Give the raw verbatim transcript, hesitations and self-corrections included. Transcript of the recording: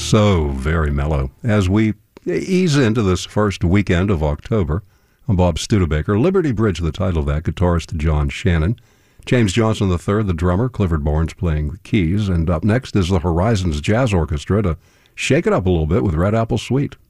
So very mellow. As we ease into this first weekend of October, I'm Bob Studebaker. Liberty Bridge, the title of that, guitarist John Shannon. James Johnson the third, the drummer. Clifford Barnes playing the keys. And up next is the Horizons Jazz Orchestra to shake it up a little bit with Red Apple Suite.